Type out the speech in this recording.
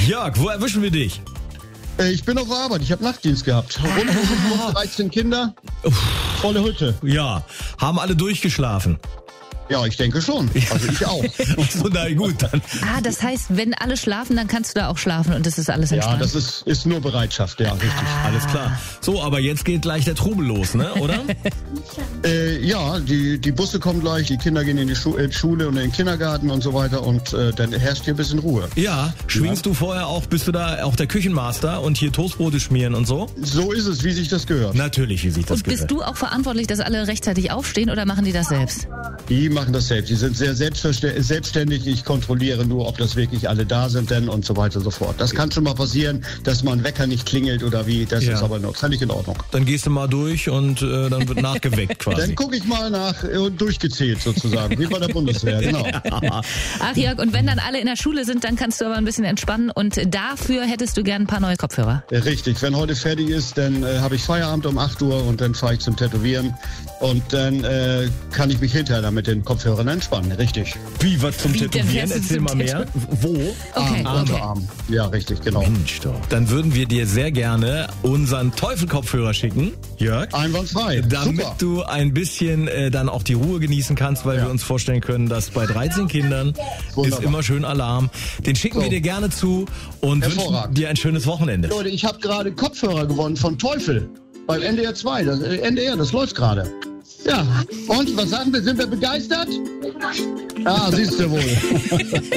Jörg, wo erwischen wir dich? Ich bin auf der Arbeit, ich habe Nachtdienst gehabt. Rund 13 Kinder, volle Hütte. Ja, haben alle durchgeschlafen. Ja, ich denke schon. Also ich auch. So, na gut, dann. Das heißt, wenn alle schlafen, dann kannst du da auch schlafen und das ist alles Ja, entspannt. das ist nur Bereitschaft, ja, richtig. Alles klar. So, aber jetzt geht gleich der Trubel los, ne, oder? Ja, die Busse kommen gleich, die Kinder gehen in die Schule und in den Kindergarten und so weiter und dann herrscht hier ein bisschen Ruhe. Ja, schwingst du vorher auch, bist du da auch der Küchenmaster und hier Toastbrote schmieren und so? So ist es, wie sich das gehört. Natürlich, wie sich das Und gehört. bist du auch verantwortlich, dass alle rechtzeitig aufstehen oder machen die das selbst? Die machen das selbst. Die sind sehr selbstständig. Ich kontrolliere nur, ob das wirklich alle da sind denn und so weiter und so fort. Das kann schon mal passieren, dass mal ein Wecker nicht klingelt oder wie. Das ist aber noch völlig in Ordnung. Dann gehst du mal durch und dann wird nachgeweckt quasi. Dann gucke ich mal nach und durchgezählt sozusagen, wie bei der Bundeswehr, genau. Ach Jörg, und wenn dann alle in der Schule sind, dann kannst du aber ein bisschen entspannen und dafür hättest du gern ein paar neue Kopfhörer. Richtig, wenn heute fertig ist, dann habe ich Feierabend um 8 Uhr und dann fahre ich zum Tätowieren und dann kann ich mich hinterher dann mit den Kopfhörern entspannen, richtig. Wie, was zum Wie, dann Tätowieren? fährst du Erzähl zum mal mehr. Wo? Okay, Unterarm. Ja, richtig, genau. Mensch doch. Dann würden wir dir sehr gerne unseren Teufelkopfhörer schicken, Jörg. Einwandfrei. Damit Super. du ein bisschen dann auch die Ruhe genießen kannst, weil wir uns vorstellen können, dass bei 13 Kindern ist immer schön Alarm. Den schicken wir dir gerne zu und wünschen Hervorragend. dir ein schönes Wochenende. Leute, ich habe gerade Kopfhörer gewonnen von Teufel beim NDR 2. Das läuft gerade. Ja, und was sagen wir? Sind wir begeistert? Ah, siehst du wohl.